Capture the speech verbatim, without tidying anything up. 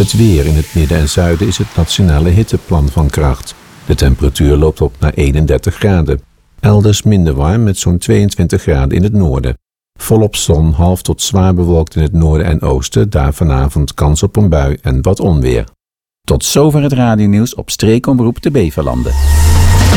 Het weer in het midden en zuiden is het nationale hitteplan van kracht. De temperatuur loopt op naar eenendertig graden. Elders minder warm met zo'n tweeëntwintig graden in het noorden. Volop zon, half tot zwaar bewolkt in het noorden en oosten. Daar vanavond kans op een bui en wat onweer. Tot zover het radionieuws op streekomroep de Beverlanden.